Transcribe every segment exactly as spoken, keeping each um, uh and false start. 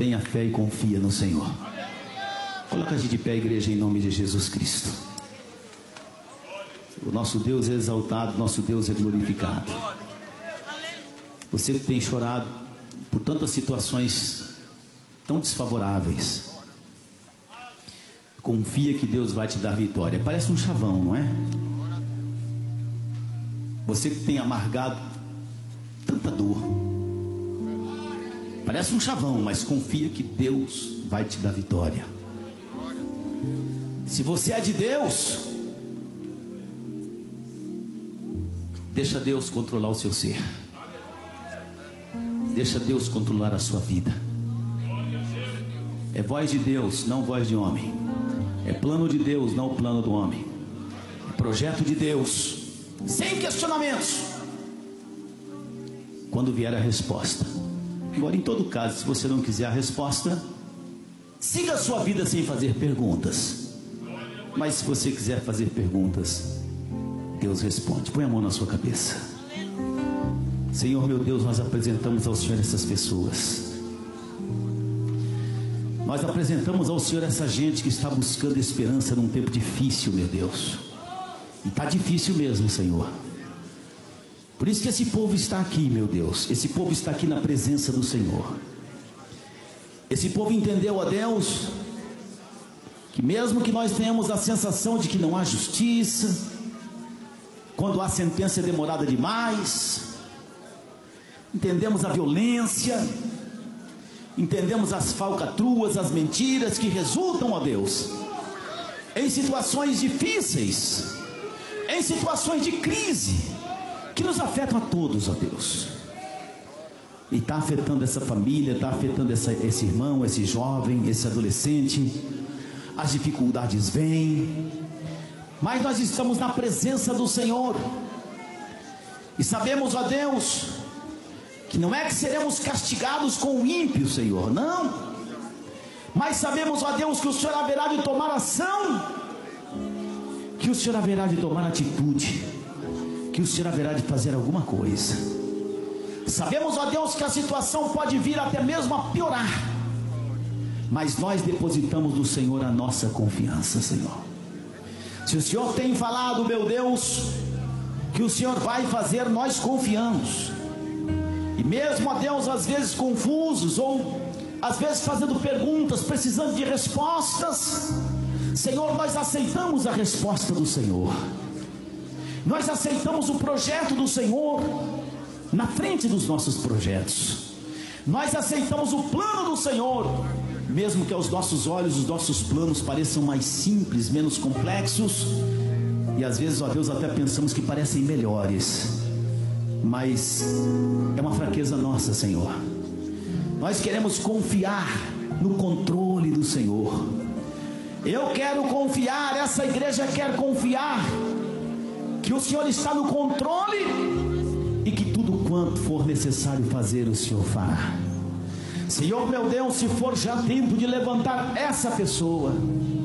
tenha fé e confia no Senhor. Coloca a gente de pé, igreja, em nome de Jesus Cristo. O nosso Deus é exaltado, nosso Deus é glorificado. Você que tem chorado por tantas situações tão desfavoráveis, confia que Deus vai te dar vitória. Parece um chavão, não é? Você que tem amargado tanta dor, parece um chavão, mas confia que Deus vai te dar vitória. Se você é de Deus, deixa Deus controlar o seu ser. Deixa Deus controlar a sua vida. É voz de Deus, não voz de homem. É plano de Deus, não o plano do homem. É projeto de Deus, sem questionamentos. Quando vier a resposta. Agora, em todo caso, se você não quiser a resposta, siga a sua vida sem fazer perguntas. Mas se você quiser fazer perguntas, Deus responde. Põe a mão na sua cabeça. Senhor meu Deus, nós apresentamos ao Senhor essas pessoas. Nós apresentamos ao Senhor essa gente que está buscando esperança num tempo difícil, meu Deus. E está difícil mesmo, Senhor. Por isso que esse povo está aqui, meu Deus. Esse povo está aqui na presença do Senhor. Esse povo entendeu, ó Deus, que mesmo que nós tenhamos a sensação de que não há justiça, quando a sentença é demorada demais, entendemos a violência, entendemos as falcatruas, as mentiras que resultam, ó Deus, em situações difíceis, em situações de crise, que nos afetam a todos, ó Deus. E está afetando essa família, está afetando essa, esse irmão, esse jovem, esse adolescente. As dificuldades vêm, mas nós estamos na presença do Senhor. E sabemos, ó Deus, que não é que seremos castigados com o ímpio, Senhor, não. Mas sabemos, ó Deus, que o Senhor haverá de tomar ação, que o Senhor haverá de tomar atitude, que o Senhor haverá de fazer alguma coisa. Sabemos, ó Deus, que a situação pode vir até mesmo a piorar, mas nós depositamos no Senhor a nossa confiança, Senhor. Se o Senhor tem falado, meu Deus, que o Senhor vai fazer, nós confiamos. E mesmo, ó Deus, às vezes confusos, ou às vezes fazendo perguntas, precisando de respostas, Senhor, nós aceitamos a resposta do Senhor. Nós aceitamos o projeto do Senhor na frente dos nossos projetos. Nós aceitamos o plano do Senhor, mesmo que aos nossos olhos os nossos planos pareçam mais simples, menos complexos, e às vezes, ó Deus, até pensamos que parecem melhores, mas é uma fraqueza nossa, Senhor. Nós queremos confiar no controle do Senhor. Eu quero confiar, essa igreja quer confiar que o Senhor está no controle e que tudo quanto for necessário fazer, o Senhor fará. Senhor meu Deus, se for já tempo de levantar essa pessoa,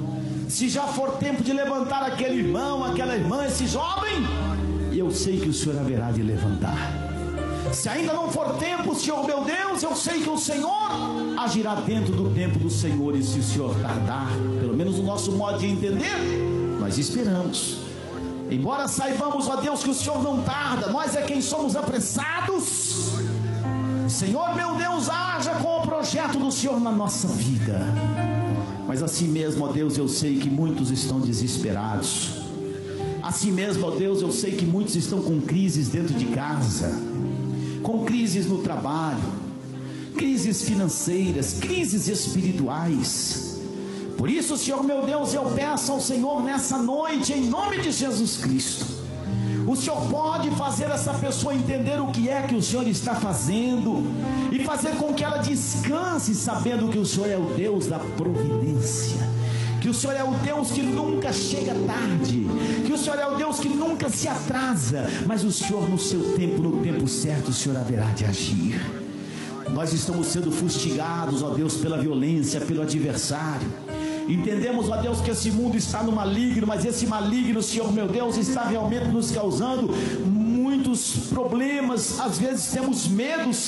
se já for tempo de levantar aquele irmão, aquela irmã, esse jovem, eu sei que o Senhor haverá de levantar. Se ainda não for tempo, Senhor meu Deus, eu sei que o Senhor agirá dentro do tempo do Senhor. E se o Senhor tardar, pelo menos o nosso modo de entender, nós esperamos. Embora saibamos, ó Deus, que o Senhor não tarda, nós é quem somos apressados. Senhor meu Deus, haja com o projeto do Senhor na nossa vida. Mas assim mesmo, ó Deus, eu sei que muitos estão desesperados. Assim mesmo, ó Deus, eu sei que muitos estão com crises dentro de casa, com crises no trabalho, crises financeiras, crises espirituais. Por isso, Senhor meu Deus, eu peço ao Senhor nessa noite, em nome de Jesus Cristo, o Senhor pode fazer essa pessoa entender o que é que o Senhor está fazendo, e fazer com que ela descanse, sabendo que o Senhor é o Deus da providência, que o Senhor é o Deus que nunca chega tarde, que o Senhor é o Deus que nunca se atrasa, mas o Senhor no seu tempo, no tempo certo, o Senhor haverá de agir. Nós estamos sendo fustigados, ó Deus, pela violência, pelo adversário. Entendemos, ó Deus, que esse mundo está no maligno, mas esse maligno, Senhor meu Deus, está realmente nos causando muitos problemas. Às vezes temos medo,